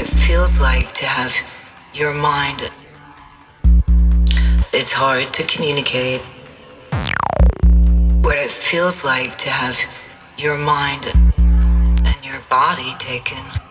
it feels like to have your mind. It's hard to communicate. What it feels like to have your mind and your body taken.